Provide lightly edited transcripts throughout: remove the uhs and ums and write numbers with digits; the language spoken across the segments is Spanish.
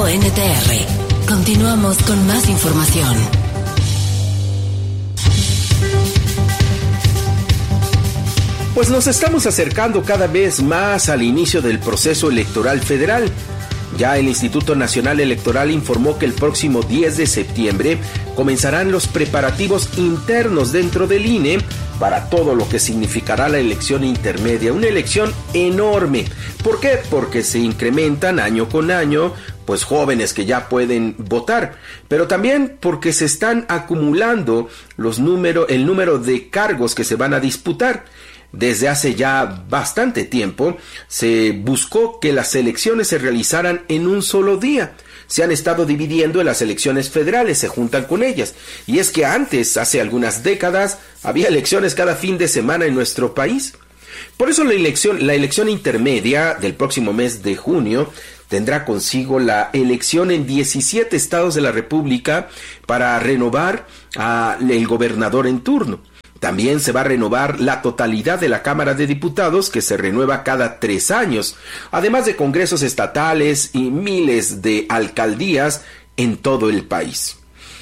Grupo NTR. Continuamos con más información. Pues nos estamos acercando cada vez más al inicio del proceso electoral federal. Ya el Instituto Nacional Electoral informó que el próximo 10 de septiembre comenzarán los preparativos internos dentro del INE para todo lo que significará la elección intermedia, una elección enorme. ¿Por qué? Porque se incrementan año con año pues jóvenes que ya pueden votar, pero también porque se están acumulando el número de cargos que se van a disputar. Desde hace ya bastante tiempo se buscó que las elecciones se realizaran en un solo día. Se han estado dividiendo en las elecciones federales, se juntan con ellas. Y es que antes, hace algunas décadas, había elecciones cada fin de semana en nuestro país. Por eso la elección intermedia del próximo mes de junio tendrá consigo la elección en 17 estados de la República para renovar al gobernador en turno. También se va a renovar la totalidad de la Cámara de Diputados, que se renueva cada 3 años, además de congresos estatales y miles de alcaldías en todo el país.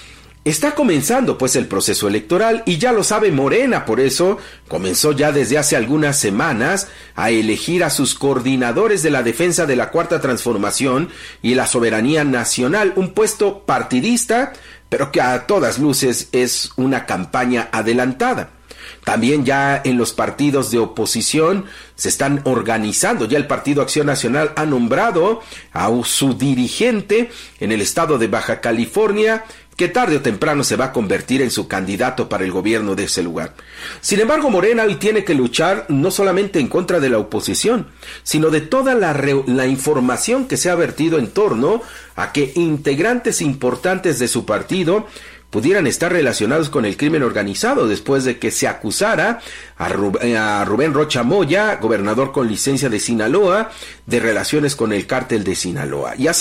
Está comenzando pues el proceso electoral y ya lo sabe Morena, por eso comenzó ya desde hace algunas semanas a elegir a sus coordinadores de la defensa de la Cuarta Transformación y la soberanía nacional, un puesto partidista, pero que a todas luces es una campaña adelantada. También ya en los partidos de oposición se están organizando. Ya el Partido Acción Nacional ha nombrado a su dirigente en el estado de Baja California, que tarde o temprano se va a convertir en su candidato para el gobierno de ese lugar. Sin embargo, Morena hoy tiene que luchar no solamente en contra de la oposición, sino de toda la información que se ha vertido en torno a que integrantes importantes de su partido pudieran estar relacionados con el crimen organizado después de que se acusara a Rubén Rocha Moya, gobernador con licencia de Sinaloa, de relaciones con el cártel de Sinaloa. Y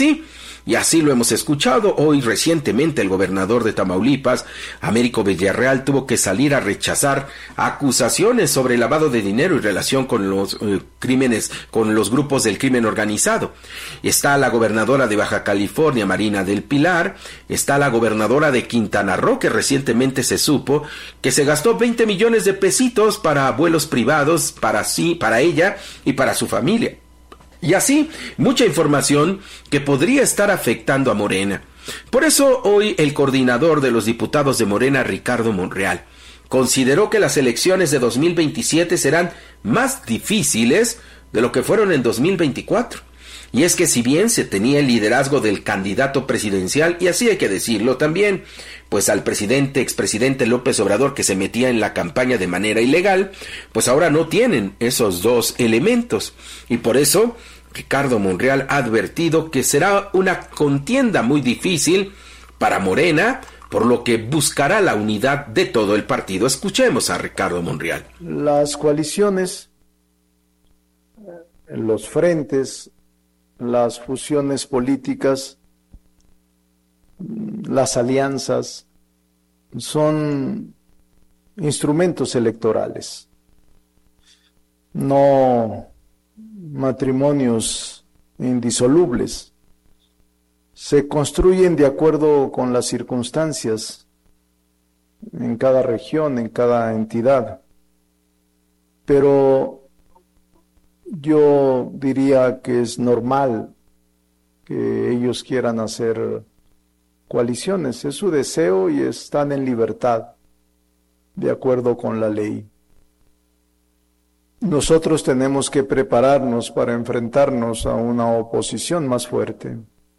así lo hemos escuchado. Hoy recientemente el gobernador de Tamaulipas, Américo Villarreal, tuvo que salir a rechazar acusaciones sobre lavado de dinero y relación con los crímenes, con los grupos del crimen organizado. Está la gobernadora de Baja California, Marina del Pilar, está la gobernadora de Quintana Roo, que recientemente se supo que se gastó 20 millones de pesitos para vuelos privados para ella y para su familia. Y así, mucha información que podría estar afectando a Morena. Por eso, hoy el coordinador de los diputados de Morena, Ricardo Monreal, consideró que las elecciones de 2027 serán más difíciles de lo que fueron en 2024. Y es que si bien se tenía el liderazgo del candidato presidencial, y así hay que decirlo también, pues al expresidente López Obrador, que se metía en la campaña de manera ilegal, pues ahora no tienen esos dos elementos. Y por eso Ricardo Monreal ha advertido que será una contienda muy difícil para Morena, por lo que buscará la unidad de todo el partido. Escuchemos a Ricardo Monreal. Las coaliciones, los frentes, las fusiones políticas, las alianzas, son instrumentos electorales, no matrimonios indisolubles. Se construyen de acuerdo con las circunstancias en cada región, en cada entidad. Pero yo diría que es normal que ellos quieran hacer coaliciones, es su deseo y están en libertad, de acuerdo con la ley. Nosotros tenemos que prepararnos para enfrentarnos a una oposición más fuerte.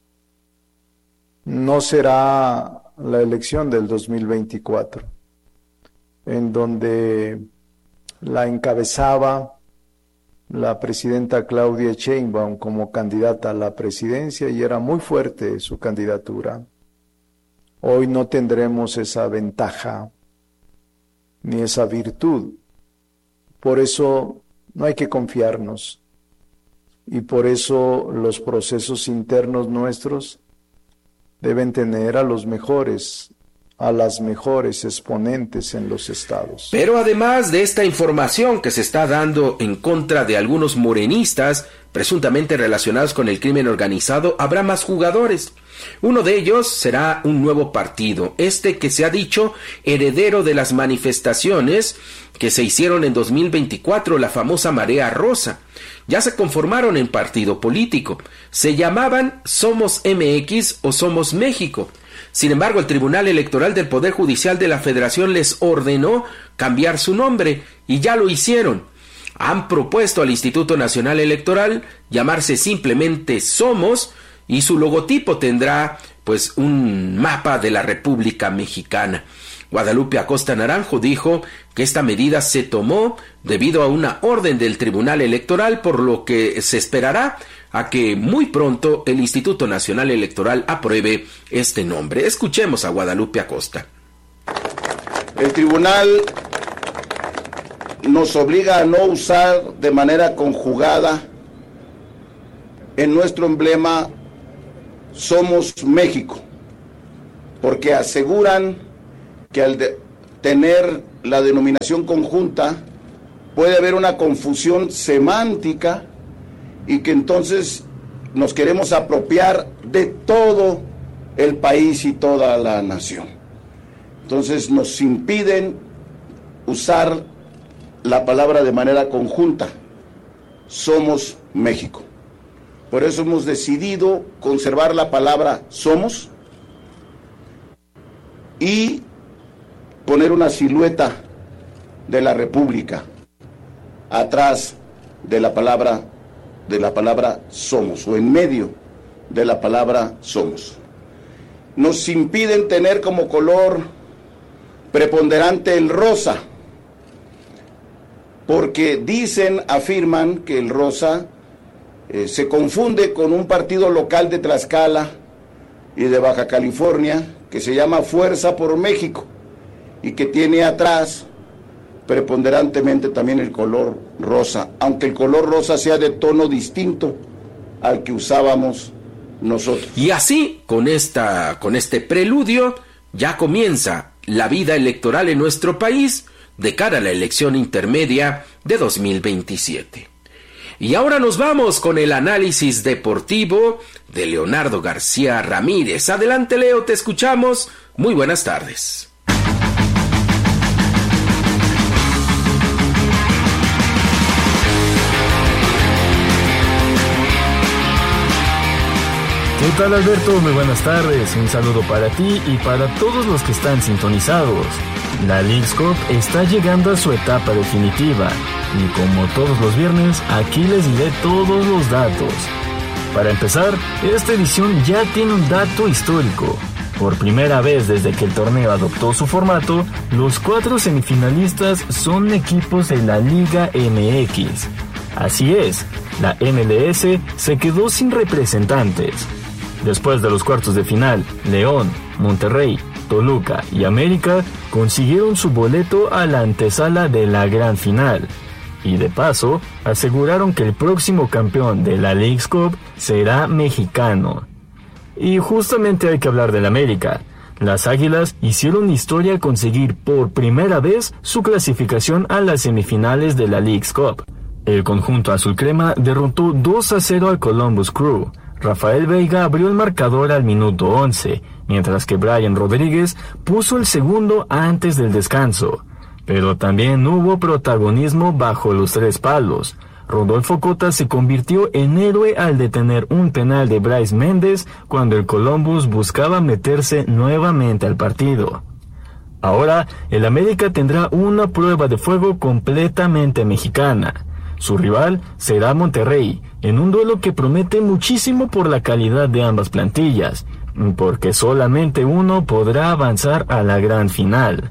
No será la elección del 2024, en donde la encabezaba la presidenta Claudia Sheinbaum como candidata a la presidencia y era muy fuerte su candidatura. Hoy no tendremos esa ventaja ni esa virtud. Por eso no hay que confiarnos y por eso los procesos internos nuestros deben tener a los mejores a las mejores exponentes en los estados. Pero además de esta información que se está dando en contra de algunos morenistas presuntamente relacionados con el crimen organizado, habrá más jugadores. Uno de ellos será un nuevo partido, que se ha dicho heredero de las manifestaciones que se hicieron en 2024, la famosa Marea Rosa. Ya se conformaron en partido político. Se llamaban Somos MX o Somos México. Sin embargo, el Tribunal Electoral del Poder Judicial de la Federación les ordenó cambiar su nombre, y ya lo hicieron. Han propuesto al Instituto Nacional Electoral llamarse simplemente Somos, y su logotipo tendrá pues un mapa de la República Mexicana. Guadalupe Acosta Naranjo dijo que esta medida se tomó debido a una orden del Tribunal Electoral, por lo que se esperará a que muy pronto el Instituto Nacional Electoral apruebe este nombre. Escuchemos a Guadalupe Acosta. El tribunal nos obliga a no usar de manera conjugada en nuestro emblema Somos México, porque aseguran que al tener la denominación conjunta puede haber una confusión semántica y que entonces nos queremos apropiar de todo el país y toda la nación. Entonces nos impiden usar la palabra de manera conjunta. Somos México. Por eso hemos decidido conservar la palabra somos y poner una silueta de la República atrás de la palabra somos, o en medio de la palabra somos. Nos impiden tener como color preponderante el rosa, porque afirman que el rosa se confunde con un partido local de Tlaxcala y de Baja California que se llama Fuerza por México y que tiene atrás preponderantemente también el color rosa, aunque el color rosa sea de tono distinto al que usábamos nosotros. Y así, con este preludio, ya comienza la vida electoral en nuestro país de cara a la elección intermedia de 2027. Y ahora nos vamos con el análisis deportivo de Leonardo García Ramírez. Adelante, Leo, te escuchamos. Muy buenas tardes. ¿Qué tal, Alberto? Muy buenas tardes. Un saludo para ti y para todos los que están sintonizados. La Leagues Cup está llegando a su etapa definitiva y como todos los viernes, aquí les diré todos los datos. Para empezar, esta edición ya tiene un dato histórico. Por primera vez desde que el torneo adoptó su formato, los 4 semifinalistas son equipos de la Liga MX. Así es, la MLS se quedó sin representantes. Después de los cuartos de final, León, Monterrey, Toluca y América consiguieron su boleto a la antesala de la gran final. Y de paso, aseguraron que el próximo campeón de la Leagues Cup será mexicano. Y justamente hay que hablar del América. Las Águilas hicieron historia al conseguir por primera vez su clasificación a las semifinales de la Leagues Cup. El conjunto azul crema derrotó 2-0 al Columbus Crew. Rafael Veiga abrió el marcador al minuto 11, mientras que Brian Rodríguez puso el segundo antes del descanso. Pero también hubo protagonismo bajo los 3 palos. Rodolfo Cota se convirtió en héroe al detener un penal de Bryce Méndez cuando el Columbus buscaba meterse nuevamente al partido. Ahora, el América tendrá una prueba de fuego completamente mexicana. Su rival será Monterrey, en un duelo que promete muchísimo por la calidad de ambas plantillas, porque solamente uno podrá avanzar a la gran final.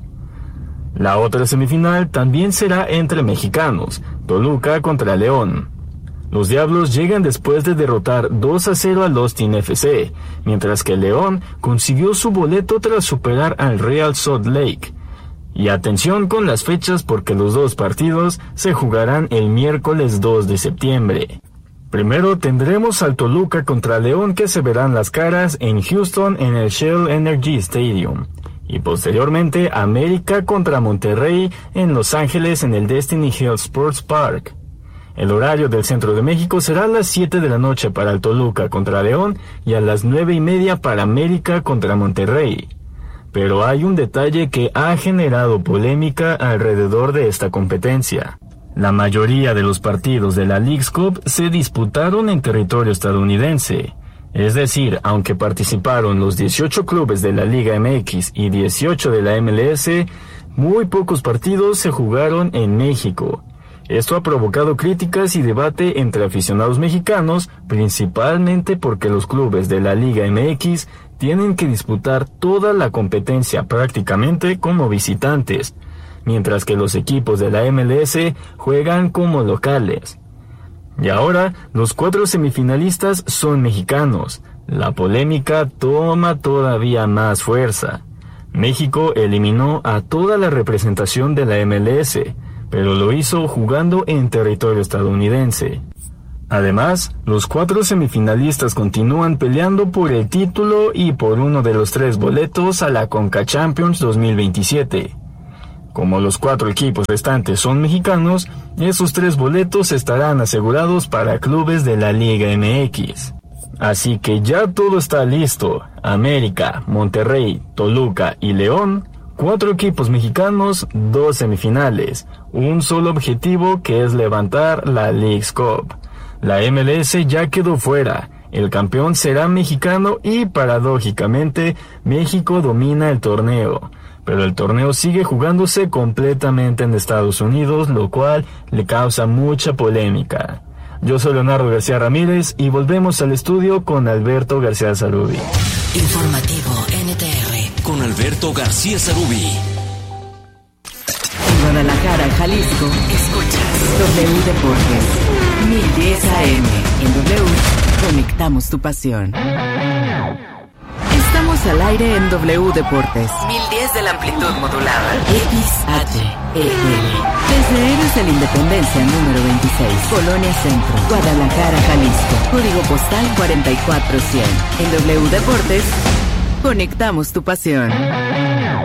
La otra semifinal también será entre mexicanos, Toluca contra León. Los Diablos llegan después de derrotar 2-0 al Austin FC, mientras que León consiguió su boleto tras superar al Real Salt Lake. Y atención con las fechas porque los 2 partidos se jugarán el miércoles 2 de septiembre. Primero tendremos al Toluca contra León que se verán las caras en Houston en el Shell Energy Stadium. y posteriormente América contra Monterrey en Los Ángeles en el Destiny Hill Sports Park. El horario del centro de México será a las 7 de la noche para el Toluca contra León y a las 9:30 para América contra Monterrey. Pero hay un detalle que ha generado polémica alrededor de esta competencia. La mayoría de los partidos de la Leagues Cup se disputaron en territorio estadounidense. Es decir, aunque participaron los 18 clubes de la Liga MX y 18 de la MLS, muy pocos partidos se jugaron en México. Esto ha provocado críticas y debate entre aficionados mexicanos, principalmente porque los clubes de la Liga MX tienen que disputar toda la competencia prácticamente como visitantes, mientras que los equipos de la MLS juegan como locales. Y ahora, los 4 semifinalistas son mexicanos. La polémica toma todavía más fuerza. México eliminó a toda la representación de la MLS, pero lo hizo jugando en territorio estadounidense. Además, los 4 semifinalistas continúan peleando por el título y por uno de los 3 boletos a la Conca Champions 2027. Como los 4 equipos restantes son mexicanos, esos 3 boletos estarán asegurados para clubes de la Liga MX. Así que ya todo está listo. América, Monterrey, Toluca y León, 4 equipos mexicanos, 2 semifinales, un solo objetivo que es levantar la Leagues Cup. La MLS ya quedó fuera, el campeón será mexicano y paradójicamente México domina el torneo. Pero el torneo sigue jugándose completamente en Estados Unidos, lo cual le causa mucha polémica. Yo soy Leonardo García Ramírez y volvemos al estudio con Alberto García Zarubi. Informativo NTR con Alberto García Zarubi. En Guadalajara, Jalisco, escuchas W Deportes 1010 AM. En W, conectamos tu pasión. Estamos al aire en W Deportes 1010 de la amplitud modulada XHEL. Desde Héroes de la Independencia número 26, Colonia Centro, Guadalajara, Jalisco. Código postal 44100. En W Deportes, conectamos tu pasión.